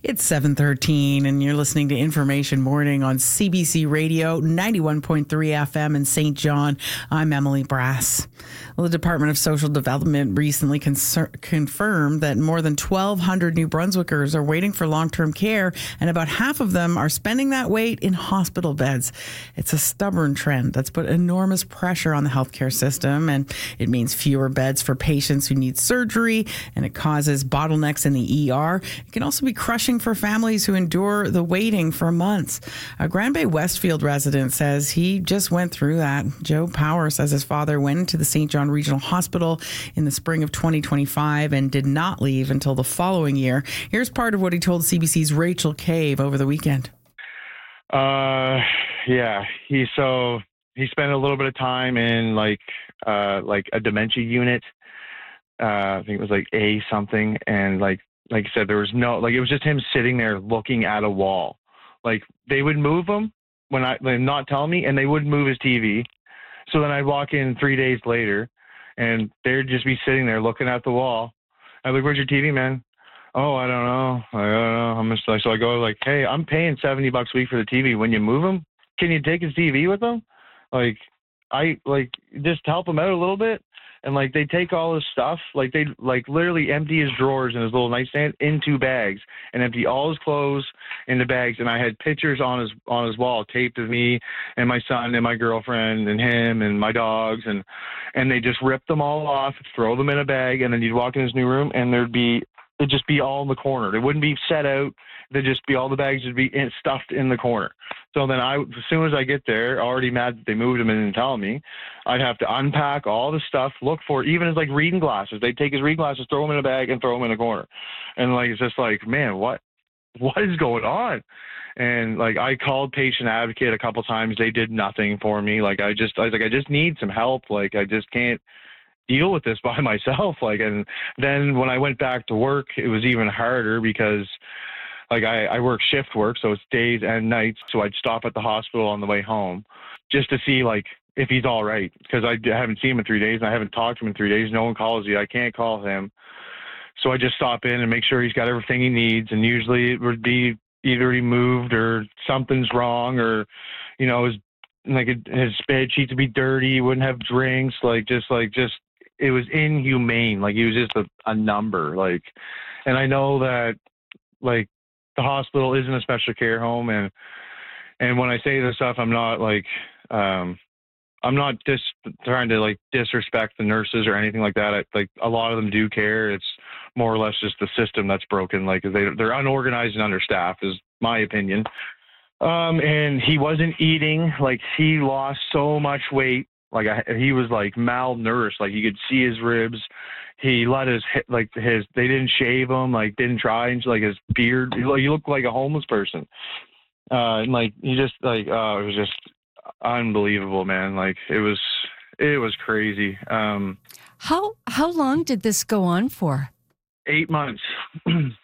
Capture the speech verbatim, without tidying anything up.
It's seven thirteen, and you're listening to Information Morning on C B C Radio, ninety-one point three F M in Saint John. I'm Emily Brass. Well, the Department of Social Development recently concer- confirmed that more than twelve hundred New Brunswickers are waiting for long-term care, and about half of them are spending that wait in hospital beds. It's a stubborn trend that's put enormous pressure on the healthcare system, and it means fewer beds for patients who need surgery, and it causes bottlenecks in the E R. It can also be crushing for families who endure the waiting for months. A Grand Bay Westfield resident says he just went through that. Joe Power says his father went into the Saint John Regional Hospital in the spring of twenty twenty-five and did not leave until the following year. Here's part of what he told C B C's Rachel Cave over the weekend. Uh, yeah, he so he spent a little bit of time in like uh like a dementia unit. Uh, I think it was like A something, and like. Like I said, there was no, like, it was just him sitting there looking at a wall. Like, they would move him when I, like, not tell me, and they wouldn't move his T V. So then I'd walk in three days later, and they'd just be sitting there looking at the wall. I'd be like, where's your T V, man? Oh, I don't know. I don't know. I'm just like, so I go like, hey, I'm paying seventy bucks a week for the T V. When you move him, can you take his T V with him? Like, I, like, just help him out a little bit. And, like, they take all his stuff, like, they, like, literally empty his drawers and his little nightstand into bags and empty all his clothes into bags. And I had pictures on his on his wall taped of me and my son and my girlfriend and him and my dogs. And, and they just rip them all off, throw them in a bag, and then you'd walk in his new room, and there'd be, it'd just be all in the corner. They wouldn't be set out. They'd just be, all the bags would be in, stuffed in the corner. So then I, as soon as I get there, already mad that they moved him and didn't tell me, I'd have to unpack all the stuff, look for, even his like reading glasses. They'd take his reading glasses, throw them in a bag, and throw them in a corner. And like, it's just like, man, what, what is going on? And like, I called Patient Advocate a couple times. They did nothing for me. Like, I just, I was like, I just need some help. Like, I just can't deal with this by myself. Like, and then when I went back to work, it was even harder because like I, I work shift work, so it's days and nights. So I'd stop at the hospital on the way home just to see like if he's all right, because I haven't seen him in three days and I haven't talked to him in three days. No one calls you. I can't call him. So I just stop in and make sure he's got everything he needs. And usually it would be either he moved or something's wrong, or, you know, his, like his bed sheets would be dirty. He wouldn't have drinks. Like, just like, just, it was inhumane. Like, he was just a, a number. Like, and I know that like, the hospital isn't a special care home, and and when I say this stuff, I'm not like um, I'm not just trying to like disrespect the nurses or anything like that. I, like a lot of them do care. It's more or less just the system that's broken. Like they they're unorganized and understaffed, is my opinion. Um, and he wasn't eating. Like, he lost so much weight. Like I, he was like malnourished. Like, you could see his ribs. He let his, like his, they didn't shave him, like didn't try, and like his beard, he looked like a homeless person. Uh, and like, he just like, uh, it was just unbelievable, man. Like, it was, it was crazy. Um, how, how long did this go on for? Eight months.